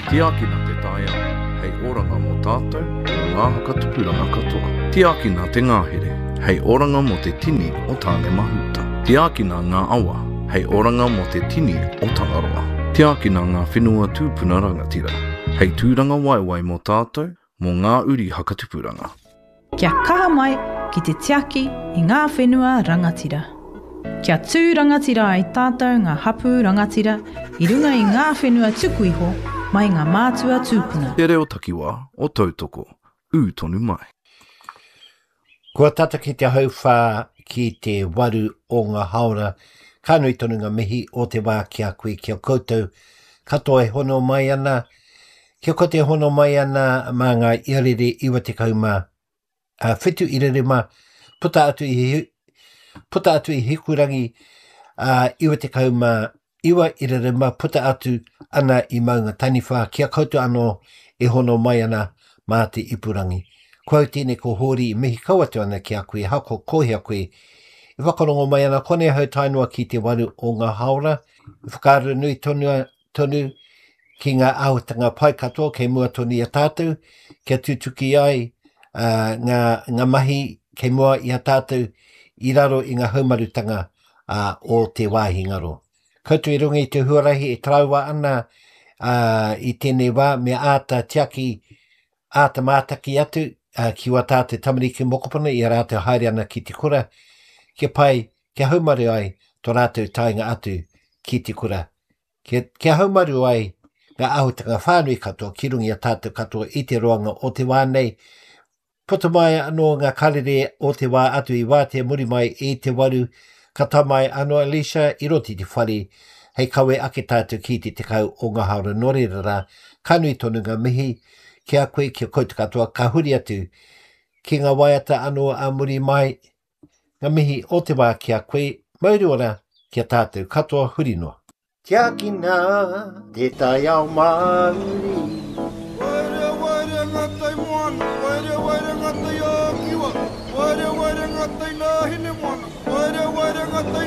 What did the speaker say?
Tiakina te taia, hei oranga mo tātou, ngā hakatupuranga katoa. Tiakina te ngāhere, hei oranga mo te tini o tāne mahuta. Tiakina ngā awa, hei oranga mo te tini o Tangaroa. Tiakina ngā whenua tūpuna rangatira, hei tūranga waiwai mo tātou, mo ngā uri hakatupuranga. Kia kaha mai ki te tiaki i ngā whenua rangatira. Kia tū rangatira ai tātou ngā hapu rangatira i runga i ngā whenua tuku iho mai ngā mātua tūpuna. Te reo takiwa o tautoko, tonu mai. Kua tata ki te hauwhā ki te waru o ngā haora, kānui tonu ngā mihi o te wā kia koe kia koutou, katoa e hono mai ana, kia koe te hono mai ana mā ngā iarere iwa te kauma, whitu irerema, puta atu i hikurangi, iwa te kauma, iwa irerema, puta atu ana i maunga taniwha, kia koutou anō e hono mai ana mā te ipurangi. Kua tēne ko hori i mihi kauatu ana ki a koe, hako kohea koe. I whakarongo mai ana, kone hau tainua ki te waru o ngā haora. I whakaara nui tonu ki ngā ahutanga pai katoa, kei mua tonu i a tātou, kia tutuki ai ngā mahi kei mua i a tātou, i raro i ngā haumarutanga o te wāhingaro. Koutou i runga i te huarahi e traua ana i tēnei wā, mea āta tiaki, āta mātaki atu, ki wā tātou tamariki mokopana i a rātou haere ana ki te kura, kia pai, kia haumaru ai tō rātou tainga atu ki te kura. Kia haumaru ai ngā ahutanga whānui katoa, ki rungi a tātou katoa i te roanga o te wā nei. Puta mai anō ngā karere o te wā atu i wā te muri mai i te waru, kata mai anō Alicia i roti te whare, hei kawe ake tātou ki te kau o ngā haora norerara, kānui tonu ngā mihi, kia koe, kia koutou katoa, ka huri atu, ki ngā waiata anō a muri mai, ngā mihi o te wā kia koe, mauri ora, kia tātou katoa huri noa. Tiakina, te tai au mauri. Waire ngatai moana, waire ngatai ākiwa, waire ngatai nāhine moana, waire ngatai